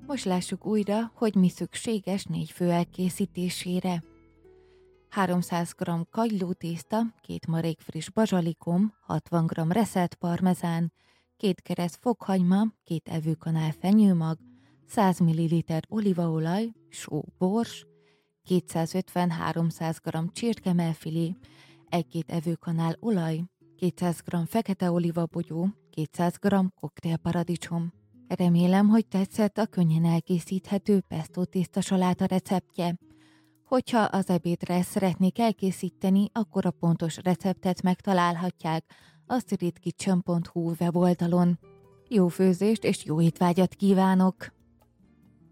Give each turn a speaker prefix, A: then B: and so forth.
A: Most lássuk újra, hogy mi szükséges 4 fő elkészítésére. 300 g kagylótészta, 2 marék friss bazsalikom, 60 g reszelt parmezán, 2 kereszt fokhagyma, 2 evőkanál fenyőmag, 100 ml olívaolaj, só, bors, 250-300 g csirkemelfilé, 1-2 evőkanál olaj, 200 g fekete olívabogyó, 200 g koktélparadicsom. Remélem, hogy tetszett a könnyen elkészíthető pesto tészta saláta receptje. Hogyha az ebédre szeretnék elkészíteni, akkor a pontos receptet megtalálhatják a streetkitchen.hu weboldalon. Jó főzést és jó étvágyat kívánok!